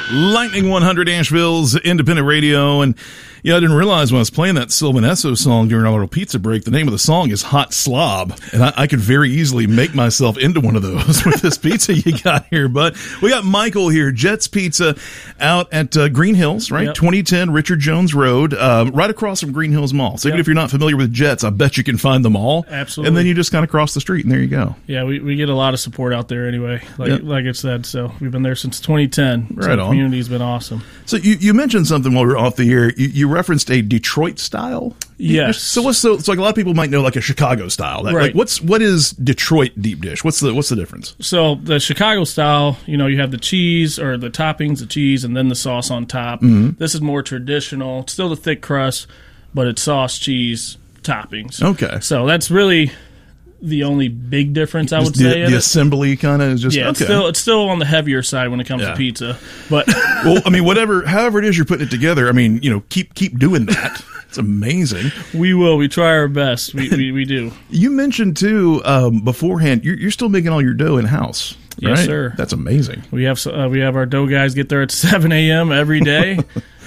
Lightning 100 Asheville's independent radio. And yeah, I didn't realize when I was playing that Sylvan Esso song during our little pizza break, the name of the song is Hot Slob. And I could very easily make myself into one of those with this pizza you got here. But we got Michael here, Jets Pizza, out at Green Hills, right? Yep. 2010 Richard Jones Road, right across from Green Hills Mall. So even if you're not familiar with Jets, I bet you can find them all. Absolutely. And then you just kind of cross the street and there you go. Yeah, we get a lot of support out there anyway, like I said. So we've been there since 2010. Right so on. The community's been awesome. So you mentioned something while we were off the air. You referenced a Detroit style. Yes. So like a lot of people might know like a Chicago style. Right. Like what is Detroit deep dish? What's the difference? So the Chicago style, you have the cheese or the toppings, the cheese, and then the sauce on top. Mm-hmm. This is more traditional. It's still the thick crust, but it's sauce, cheese, toppings. Okay. So that's really the only big difference I would say. The assembly kind of is just it's still on the heavier side when it comes to pizza. But well, I mean, however it is you're putting it together, I mean, keep doing that. It's amazing. We will. We try our best. We do. You mentioned too beforehand. You're still making all your dough in house. Yes, right? sir. That's amazing. We have our dough guys get there at 7 a.m. every day.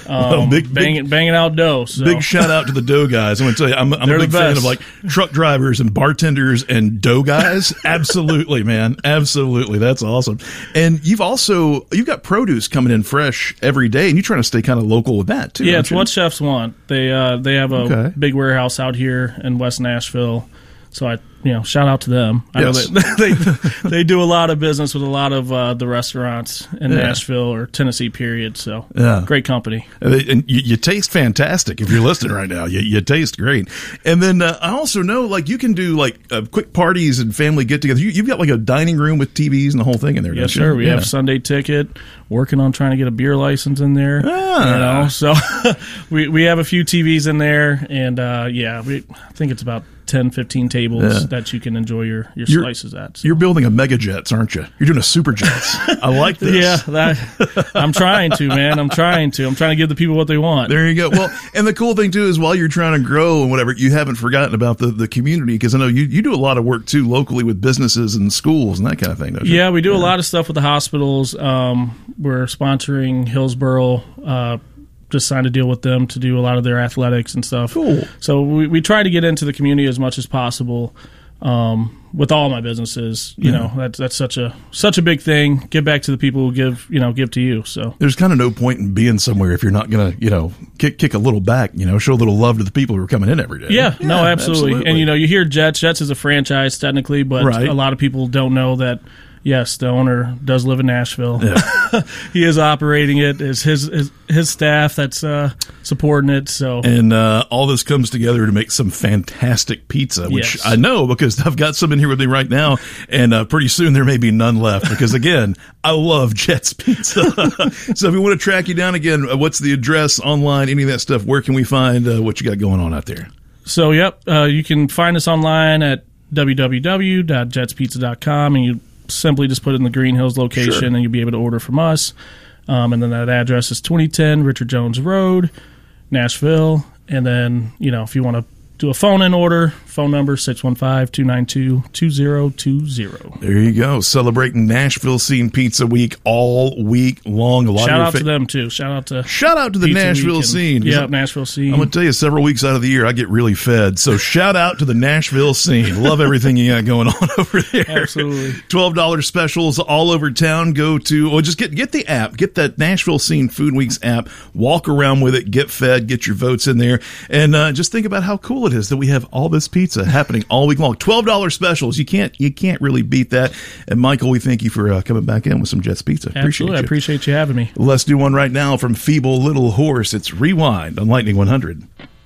Banging out dough. So. Big shout out to the dough guys. I'm going to tell you, I'm a big fan of like truck drivers and bartenders and dough guys. Absolutely, man. Absolutely. That's awesome. And you've got produce coming in fresh every day, and you're trying to stay kind of local with that too. Yeah, it's what chefs want. They have a big warehouse out here in West Nashville. So shout out to them. I know they do a lot of business with a lot of the restaurants in Nashville or Tennessee, period. So great company. And you taste fantastic if you're listening right now. You taste great. And then I also know like you can do like quick parties and family get-togethers. You've got like a dining room with TVs and the whole thing in there. Yes, sir. We have Sunday Ticket. Working on trying to get a beer license in there. So we have a few TVs in there, and I think it's about 10, 15 tables that you can enjoy your slices at. So. You're building a mega jets, aren't you? You're doing a super jets. I like this. I'm trying to, man. I'm trying to give the people what they want. There you go. Well, and the cool thing too is while you're trying to grow and whatever, you haven't forgotten about the community, because I know you do a lot of work too locally with businesses and schools and that kind of thing, don't you? Yeah, we do a lot of stuff with the hospitals. We're sponsoring Hillsborough. Just signed a deal with them to do a lot of their athletics and stuff. Cool. So we try to get into the community as much as possible. With all my businesses, that's such a big thing. Give back to the people who give to you. So there's kind of no point in being somewhere if you're not gonna, kick a little back, show a little love to the people who are coming in every day. Yeah, no, absolutely. And you hear Jets is a franchise technically, but a lot of people don't know that. Yes, the owner does live in Nashville. Yeah. He is operating it. It's his staff that's supporting it. So, and all this comes together to make some fantastic pizza, which I know because I've got some in here with me right now, and pretty soon there may be none left because, again, I love Jets Pizza. So if we want to track you down again, what's the address, online, any of that stuff? Where can we find what you got going on out there? So, you can find us online at www.jetspizza.com, and you simply just put it in the Green Hills location, and you'll be able to order from us. And then that address is 2010 Richard Jones Road, Nashville. And then, if you want to do a phone-in order, phone number 615-292-2020. There you go. Celebrating Nashville Scene Pizza Week all week long. Shout out to them, too. Shout out to the Nashville Scene. Yeah, Nashville Scene. I'm going to tell you, several weeks out of the year, I get really fed. So shout out to the Nashville Scene. Love everything you got going on over there. Absolutely. $12 specials all over town. Go to, just get the app. Get that Nashville Scene Food Weeks app. Walk around with it. Get fed. Get your votes in there. And just think about how cool it is that we have all this pizza happening all week long. $12 specials. You can't really beat that. And Michael, we thank you for coming back in with some Jets Pizza. Absolutely. I appreciate you having me. Let's do one right now from Feeble Little Horse. It's Rewind on Lightning 100.